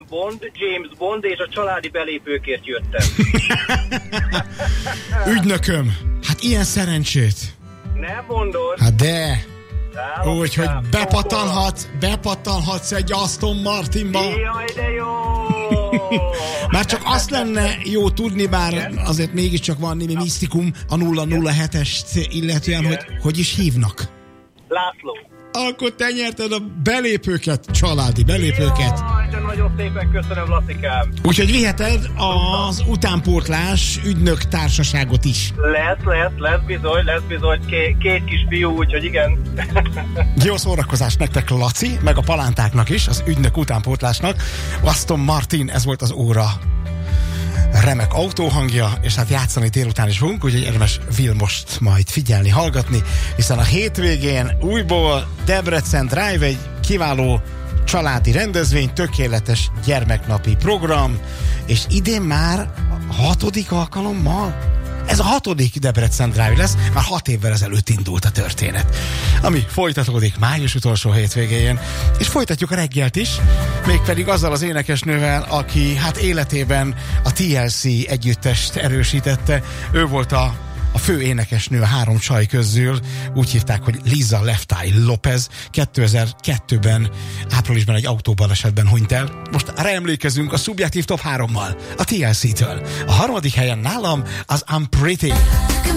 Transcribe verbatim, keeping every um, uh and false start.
Bond, James Bond és a családi belépőkért jöttem. Ügynököm, hát ilyen szerencsét. Nem mondod? Hát de... Úgy, Úgy, hogy bepattanhatsz, bepattanhatsz egy Aston Martinba. Jaj, de jó! Már csak azt lenne jó tudni, bár azért mégiscsak van némi misztikum a nulla nulla hetes illetően, hogy hogy is hívnak. László. Akkor te nyerted a belépőket, családi belépőket. Jaj, de nagyon szépen köszönöm, Lacikám. Úgyhogy viheted az utánpótlás ügynök társaságot is. Lesz, lesz, lesz bizony, lesz bizony. Két, két kis fiú, úgyhogy igen. Jó szórakozás nektek, Laci, meg a palántáknak is, az ügynök utánpótlásnak. Aston Martin, ez volt az óra remek autóhangja, és hát játszani délután is fogunk, úgyhogy érdemes Vilmost majd figyelni, hallgatni, hiszen a hétvégén újból Debrecen Drive egy kiváló családi rendezvény, tökéletes gyermeknapi program, és idén már a hatodik alkalommal ez a hatodik Debrecen Drive lesz, már hat évvel ezelőtt indult a történet, ami folytatódik május utolsó hétvégén, és folytatjuk a reggelt is, mégpedig azzal az énekesnővel, aki hát életében a té el cé együttest erősítette. Ő volt a a fő énekesnő a három csaj közül, úgy hívták, hogy Liza Left Eye Lopez. kétezer-kettőben áprilisban egy autóbalesetben hunyt el. Most reemlékezünk a szubjektív top hárommal a té el cé-től. A harmadik helyen nálam az I'm Pretty.